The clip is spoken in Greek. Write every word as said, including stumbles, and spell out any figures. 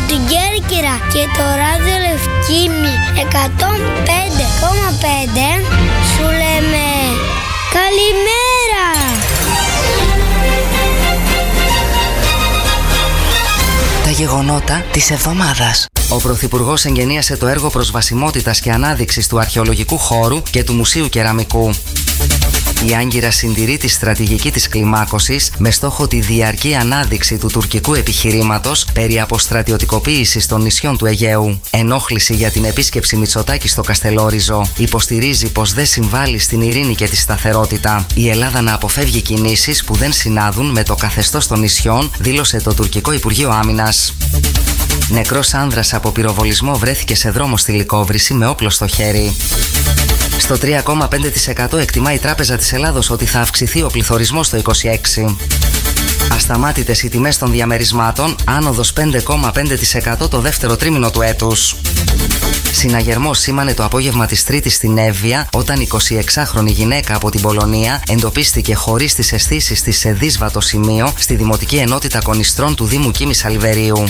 την Κέρκυρα και το ράδιο Λευκήμι εκατό πέντε κόμμα πέντε σου λέμε καλημέρα. Τα γεγονότα της εβδομάδας. Ο Πρωθυπουργός εγγενίασε το έργο προσβασιμότητας και ανάδειξης του αρχαιολογικού χώρου και του Μουσείου Κεραμικού. Η Άγκυρα συντηρεί τη στρατηγική της κλιμάκωσης με στόχο τη διαρκή ανάδειξη του τουρκικού επιχειρήματος περί αποστρατιωτικοποίησης των νησιών του Αιγαίου. Ενόχληση για την επίσκεψη Μητσοτάκη στο Καστελόριζο. Υποστηρίζει πως δεν συμβάλλει στην ειρήνη και τη σταθερότητα. Η Ελλάδα να αποφεύγει κινήσεις που δεν συνάδουν με το καθεστώς των νησιών, δήλωσε το τουρκικό Υπουργείο Άμυνας. Νεκρός άνδρας από πυροβολισμό βρέθηκε σε δρόμο στη Λυκόβρηση με όπλο στο χέρι. Στο τρία κόμμα πέντε τοις εκατό εκτιμά η Τράπεζα της Ελλάδος ότι θα αυξηθεί ο πληθωρισμός το είκοσι έξι. Ασταμάτητες οι τιμές των διαμερισμάτων, άνοδος πέντε κόμμα πέντε τοις εκατό το δεύτερο τρίμηνο του έτους. Συναγερμός σήμανε το απόγευμα της Τρίτης στην Εύβοια, όταν η εικοσιεξάχρονη γυναίκα από την Πολωνία εντοπίστηκε χωρίς τις αισθήσεις της σε δύσβατο σημείο στη Δημοτική Ενότητα Κονιστρών του Δήμου Κίμης Αλβερίου.